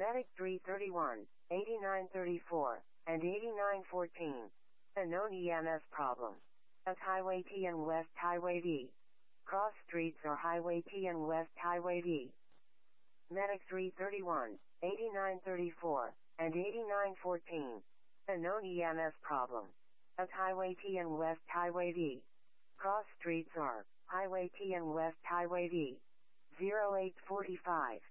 Medic 331, 8934, and 8914. A known EMS problem. At Highway T and West Highway D. Cross streets are Highway T and West Highway D. Medic 331, 8934, and 8914. A known EMS problem. At Highway T and West Highway D. Cross streets are Highway T and West Highway D. 0845.